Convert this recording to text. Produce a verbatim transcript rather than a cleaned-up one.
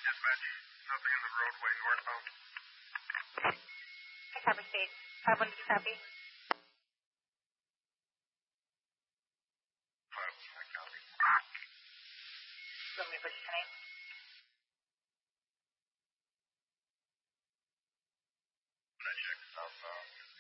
Dispatch, nothing in the roadway northbound. I copy state. five one two copy. five one two copy. Let me put your name. I check southbound.